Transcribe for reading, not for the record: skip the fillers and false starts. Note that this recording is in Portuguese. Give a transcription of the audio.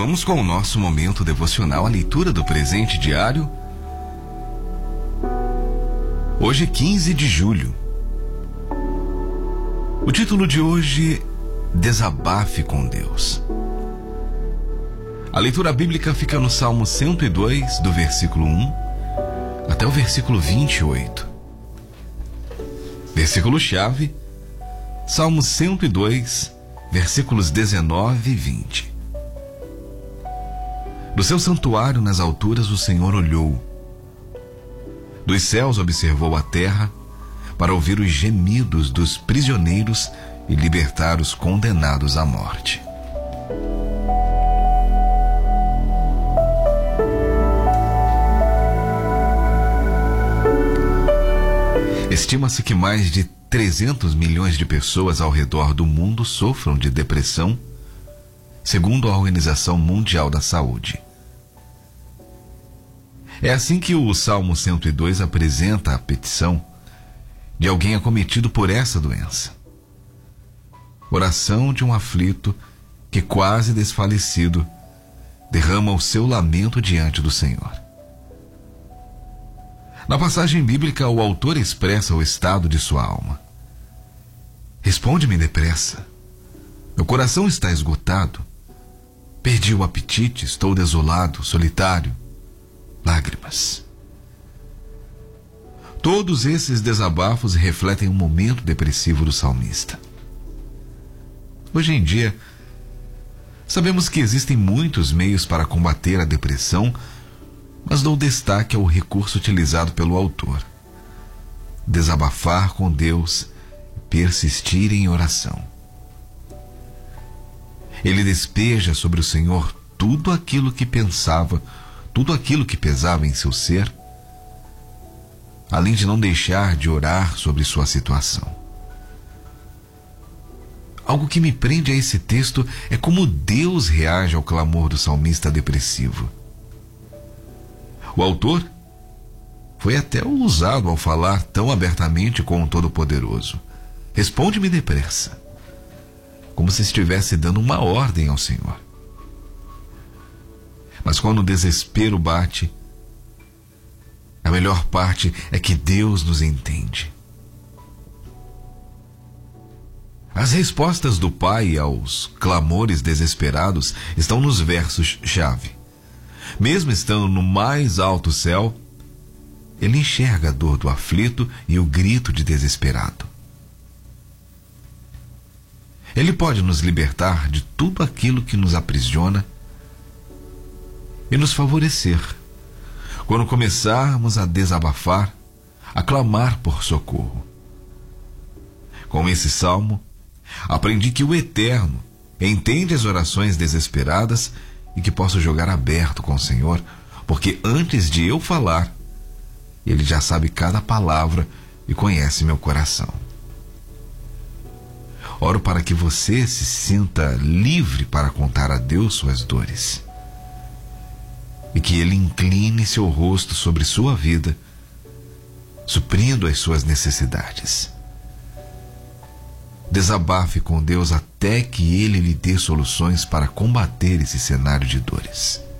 vamos com o nosso momento devocional, a leitura do presente diário. Hoje, 15 de julho. O título de hoje, Desabafe com Deus. A leitura bíblica fica no Salmo 102, do versículo 1 até o versículo 28. Versículo-chave, Salmo 102, versículos 19 e 20. Do seu santuário nas alturas o Senhor olhou. Dos céus observou a terra para ouvir os gemidos dos prisioneiros e libertar os condenados à morte. Estima-se que mais de 300 milhões de pessoas ao redor do mundo sofram de depressão, segundo a Organização Mundial da Saúde. É assim que o Salmo 102 apresenta a petição de alguém acometido por essa doença. Oração de um aflito que, quase desfalecido, derrama o seu lamento diante do Senhor. Na passagem bíblica, o autor expressa o estado de sua alma. Responde-me depressa. Meu coração está esgotado. Perdi o apetite, estou desolado, solitário. Lágrimas. Todos esses desabafos refletem um momento depressivo do salmista. Hoje em dia, sabemos que existem muitos meios para combater a depressão, mas dou destaque ao recurso utilizado pelo autor: desabafar com Deus e persistir em oração. Ele despeja sobre o Senhor tudo aquilo que pensava, tudo aquilo que pesava em seu ser, além de não deixar de orar sobre sua situação. Algo que me prende a esse texto é como Deus reage ao clamor do salmista depressivo. O autor foi até ousado ao falar tão abertamente com o Todo-Poderoso: responde-me depressa, como se estivesse dando uma ordem ao Senhor. Mas quando o desespero bate, a melhor parte é que Deus nos entende. As respostas do Pai aos clamores desesperados estão nos versos-chave. Mesmo estando no mais alto céu, Ele enxerga a dor do aflito e o grito de desesperado. Ele pode nos libertar de tudo aquilo que nos aprisiona e nos favorecer quando começarmos a desabafar, a clamar por socorro. Com esse salmo, aprendi que o Eterno entende as orações desesperadas e que posso jogar aberto com o Senhor, porque antes de eu falar, Ele já sabe cada palavra e conhece meu coração. Oro para que você se sinta livre para contar a Deus suas dores e que Ele incline seu rosto sobre sua vida, suprindo as suas necessidades. Desabafe com Deus até que Ele lhe dê soluções para combater esse cenário de dores.